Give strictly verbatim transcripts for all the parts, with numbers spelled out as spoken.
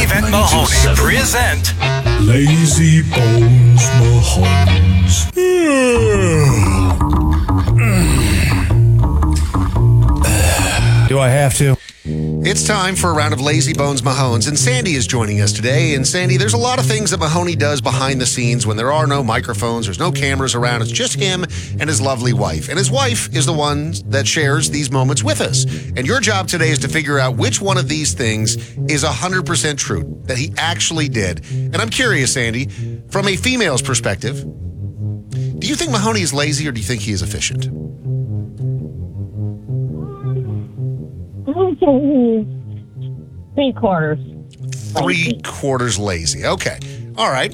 Dave and Mahoney present Lazy Bones Mahomes. Do I have to? It's time for a round of Lazy Bones Mahones, and Sandy is joining us today. And Sandy, there's a lot of things that Mahoney does behind the scenes when there are no microphones, there's no cameras around. It's just him and his lovely wife. And his wife is the one that shares these moments with us. And your job today is to figure out which one of these things is one hundred percent true, that he actually did. And I'm curious, Sandy, from a female's perspective, do you think Mahoney is lazy or do you think he is efficient? Three quarters. Three quarters lazy. Okay. All right.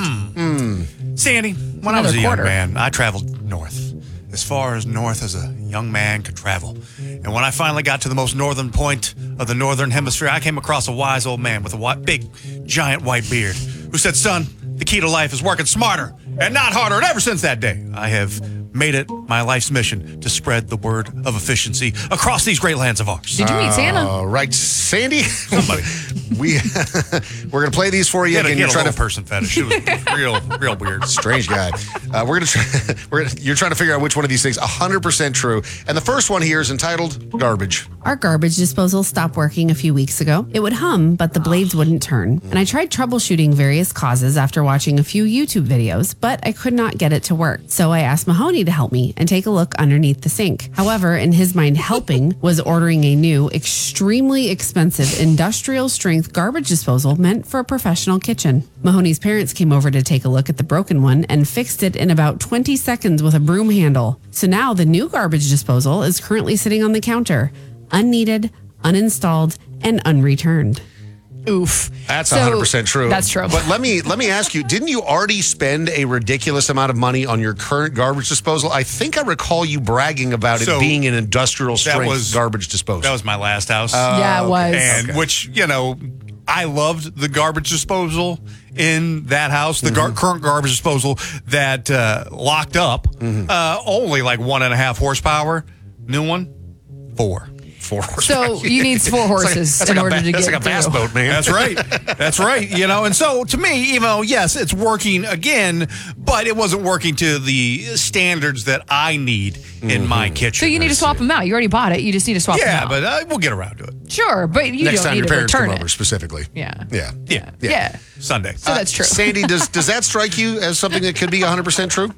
Hmm. Sandy, when I was a young man, I traveled north, as far as north as a young man could travel. And when I finally got to the most northern point of the northern hemisphere, I came across a wise old man with a white, big, giant white beard who said, "Son, the key to life is working smarter and not harder." And ever since that day, I have made it my life's mission to spread the word of efficiency across these great lands of ours. Did you meet Santa? All right, Sandy. Somebody. we we're gonna play these for you He had a, again. he You're had a trying little to person fetish. It was real, real weird. strange guy. Uh, we're gonna try. We're gonna, you're trying to figure out which one of these things one hundred percent true. And the first one here is entitled "Garbage." Our garbage disposal stopped working a few weeks ago. It would hum, but the blades wouldn't turn. And I tried troubleshooting various causes after watching a few YouTube videos, but I could not get it to work. So I asked Mahoney to help me and take a look underneath the sink. However, in his mind, helping was ordering a new, extremely expensive industrial strength garbage disposal meant for a professional kitchen. Mahoney's parents came over to take a look at the broken one and fixed it in about twenty seconds with a broom handle. So now the new garbage disposal is currently sitting on the counter, unneeded, uninstalled, and unreturned. Oof. That's So, one hundred percent true. That's true. But let me let me ask you: didn't you already spend a ridiculous amount of money on your current garbage disposal? I think I recall you bragging about So, it being an industrial strength was- garbage disposal. That was my last house. yeah, it was. and Okay. which, you know, I loved the garbage disposal in that house, the gar- current garbage disposal that uh, locked up, uh, only like one and a half horsepower. New one, four. Four horsepower. So you need four horses That's in like a order ba- to that's get like a bass through. boat, man. That's right. That's right. You know, and so to me, even though, yes, it's working again, but it wasn't working to the standards that I need in my kitchen. So you need to swap them out. You already bought it. You just need to swap Yeah, them out. but uh, we'll get around to it. Sure, but you Next don't time need your to parents return come it. over, specifically. Yeah. Yeah. Yeah. Yeah. Sunday. So that's true. Sandy, does does that strike you as something that could be one hundred percent true?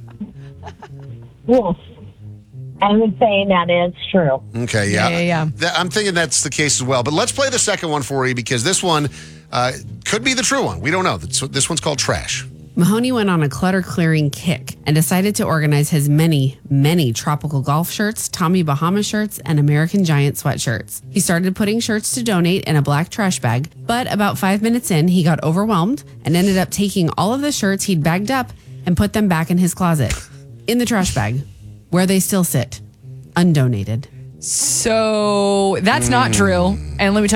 Yes. I would say that is true. Okay, yeah. Yeah, yeah, yeah. That- I'm thinking that's the case as well. But let's play the second one for you because this one uh, could be the true one. We don't know. This, this one's called Trash. Mahoney went on a clutter clearing kick and decided to organize his many, many tropical golf shirts, Tommy Bahama shirts, and American Giant sweatshirts. He started putting shirts to donate in a black trash bag, but about five minutes in, he got overwhelmed and ended up taking all of the shirts he'd bagged up and put them back in his closet, in the trash bag, where they still sit, undonated. So that's not true. And let me tell